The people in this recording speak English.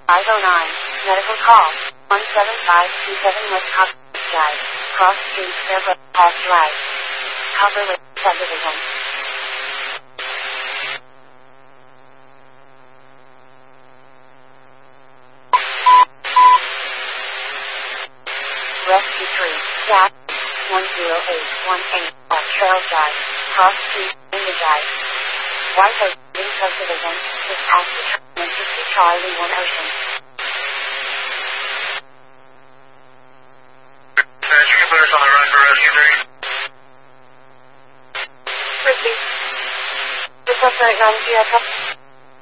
509. Medical call. 17527 West Hopkins Drive. Cross Street, Fairbrooke, Pass right. Copperwood Subdivision. Rescue 3. Jack. 10818 Trail Drive. Cross Street, India Drive. White Oak Subdivision. Dispatch to Terminal 60 Charlie 1 Ocean. Chicken Players on the run for Rescue 3. Ricky. The suspect 9 GF.